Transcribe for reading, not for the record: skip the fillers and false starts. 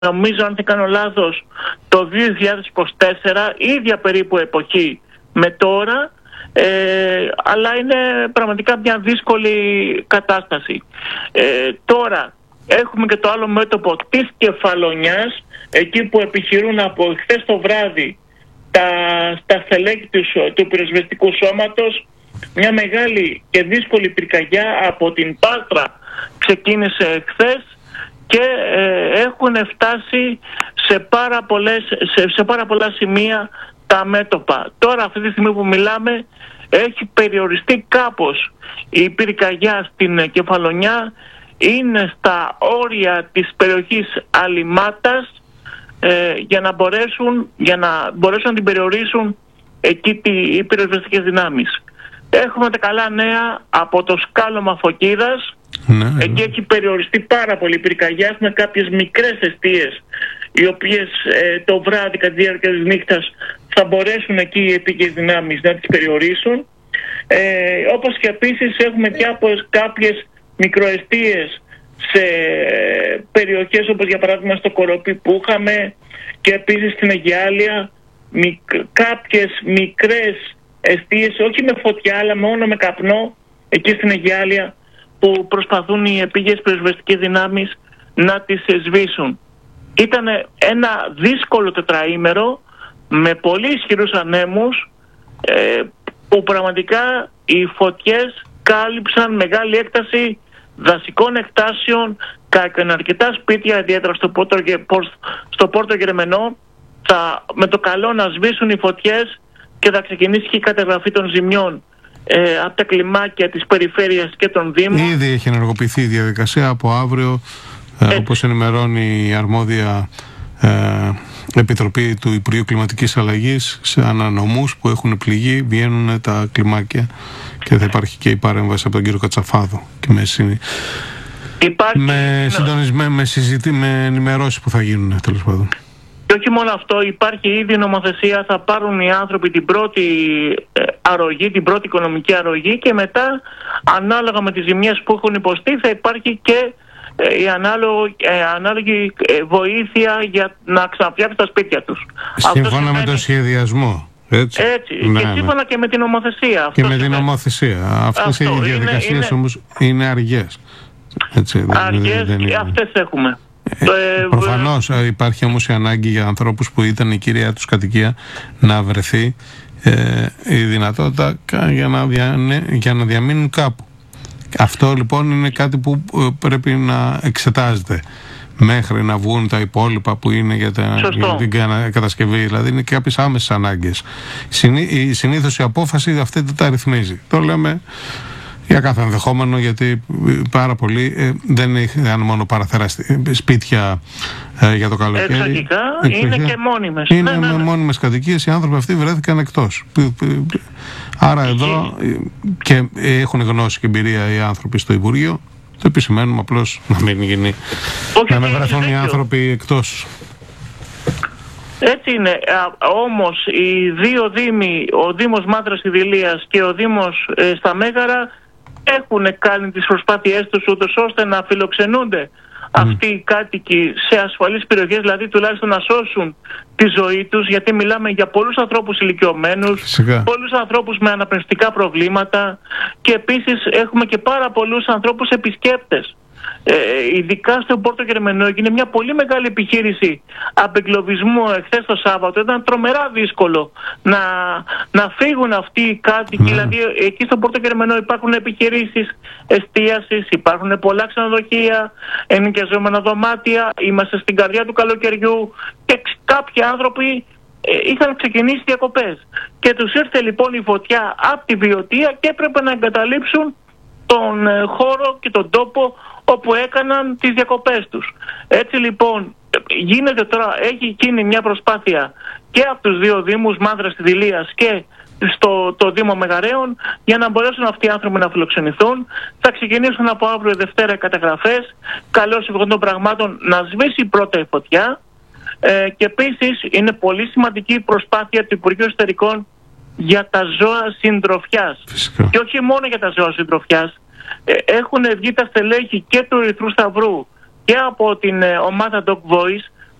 νομίζω αν δεν κάνω λάθος το 2024, ίδια περίπου εποχή με τώρα, αλλά είναι πραγματικά μια δύσκολη κατάσταση. Τώρα έχουμε και το άλλο μέτωπο της Κεφαλονιάς, εκεί που επιχειρούν από χθες το βράδυ τα στελέχη του πυροσβεστικού σώματος. Μια μεγάλη και δύσκολη πυρκαγιά από την Πάτρα ξεκίνησε χθες και έχουν φτάσει σε πάρα πολλά σημεία τα μέτωπα. Τώρα αυτή τη στιγμή που μιλάμε έχει περιοριστεί κάπως η πυρκαγιά στην Κεφαλονιά, είναι στα όρια της περιοχής Αλιμάτας, για να μπορέσουν να την περιορίσουν εκεί οι πυροσβεστικές δυνάμεις. Έχουμε τα καλά νέα από το σκάλωμα Φωκίδας. Εκεί έχει περιοριστεί πάρα πολύ η πυρκαγιά με κάποιες μικρές εστίες, οι οποίες το βράδυ κατά τη διάρκεια της νύχτας θα μπορέσουν εκεί οι επίκες δυνάμεις να τις περιορίσουν. Όπως και επίσης έχουμε και από κάποιες μικροεστίες σε περιοχές όπως για παράδειγμα στο Κοροπή που είχαμε, και επίσης στην Αιγιάλια κάποιες μικρές εστίες, όχι με φωτιά αλλά μόνο με καπνό, εκεί στην Αιγιάλια, που προσπαθούν οι επίγειες πυροσβεστικές δυνάμεις να τις σβήσουν. Ήταν ένα δύσκολο τετραήμερο με πολύ ισχυρούς ανέμους, που πραγματικά οι φωτιές κάλυψαν μεγάλη έκταση δασικών εκτάσεων, κάκανε αρκετά σπίτια, ιδιαίτερα στο Πόρτο Γερμενό. Με το καλό να σβήσουν οι φωτιές και θα ξεκινήσει και η καταγραφή των ζημιών από τα κλιμάκια της περιφέρειας και των δήμων. Ήδη έχει ενεργοποιηθεί η διαδικασία από αύριο, όπως ενημερώνει η αρμόδια Επιτροπή του Υπουργείου Κλιματικής Αλλαγής. Σε ανανομούς που έχουν πληγεί βγαίνουν τα κλιμάκια και θα υπάρχει και η παρέμβαση από τον κύριο Κατσαφάδο και με ενημερώσεις που θα γίνουν, τέλος πάντων. Και όχι μόνο αυτό, υπάρχει ήδη νομοθεσία, θα πάρουν οι άνθρωποι την πρώτη αρρωγή, την πρώτη οικονομική αρρωγή, και μετά ανάλογα με τις ζημιές που έχουν υποστεί θα υπάρχει και η ανάλογη βοήθεια για να ξαναφτιάξουν τα σπίτια τους. Σύμφωνα με το σχεδιασμό. Έτσι. Και σύμφωνα και με την νομοθεσία. Και με την νομοθεσία. Αυτές οι διαδικασίες όμως είναι αργές. Αργές και αυτές έχουμε. Προφανώς υπάρχει όμως η ανάγκη για ανθρώπους που ήταν η κυρία τους κατοικία να βρεθεί η δυνατότητα για να διαμείνουν κάπου. Αυτό λοιπόν είναι κάτι που πρέπει να εξετάζεται μέχρι να βγουν τα υπόλοιπα που είναι για την κατασκευή. Δηλαδή είναι και κάποιες άμεσες ανάγκες. Συνήθως η απόφαση αυτή δεν τα ρυθμίζει. Το λέμε για κάθε ενδεχόμενο, γιατί πάρα πολλοί δεν είχαν μόνο παραθέρα σπίτια για το καλοκαίρι. Εξωτικά είναι και μόνιμες. Είναι μόνιμες κατοικίες, οι άνθρωποι αυτοί βρέθηκαν εκτός. Άρα εδώ και έχουν γνώση και εμπειρία οι άνθρωποι στο Υπουργείο. Το επισημαίνουμε απλώς να μην γίνει. Να μην βρεθούν οι άνθρωποι εκτός. Έτσι είναι. Όμως οι δύο δήμοι, ο Δήμος Μάνδρας Ιδηλίας και ο Δήμος στα Μέγαρα, έχουν κάνει τις προσπάθειές τους ούτως ώστε να φιλοξενούνται αυτοί οι κάτοικοι σε ασφαλείς περιοχές, δηλαδή τουλάχιστον να σώσουν τη ζωή τους, γιατί μιλάμε για πολλούς ανθρώπους ηλικιωμένους, πολλούς ανθρώπους με αναπνευστικά προβλήματα, και επίσης έχουμε και πάρα πολλούς ανθρώπους επισκέπτες. Ειδικά στο Πόρτο Γερμενό έγινε μια πολύ μεγάλη επιχείρηση απεγκλωβισμού εχθές το Σάββατο. Ήταν τρομερά δύσκολο να φύγουν αυτοί οι κάτοικοι. Δηλαδή εκεί στο Πόρτο Γερμενό υπάρχουν επιχειρήσεις εστίασης, υπάρχουν πολλά ξενοδοχεία, ενοικιαζόμενα δωμάτια, είμαστε στην καρδιά του καλοκαιριού και κάποιοι άνθρωποι είχαν ξεκινήσει διακοπές. Και τους ήρθε λοιπόν η φωτιά από τη Βιωτία και έπρεπε να εγκαταλείψουν τον χώρο και τον τόπο όπου έκαναν τις διακοπές τους. Έτσι λοιπόν γίνεται τώρα, έχει γίνει μια προσπάθεια και από τους δύο Δήμους, Μάνδρας Ιδηλίας και το Δήμο Μεγαρέων, για να μπορέσουν αυτοί οι άνθρωποι να φιλοξενηθούν. Θα ξεκινήσουν από αύριο Δευτέρα καταγραφές. Καλώς εχόντων των πραγμάτων να σβήσει πρώτα η φωτιά. Και επίσης είναι πολύ σημαντική η προσπάθεια του Υπουργείου Εσωτερικών για τα ζώα συντροφιάς. Και όχι μόνο για τα ζώα συντροφιάς. Έχουν βγει τα στελέχη και του Ερυθρού Σταυρού και από την ομάδα Dog Voice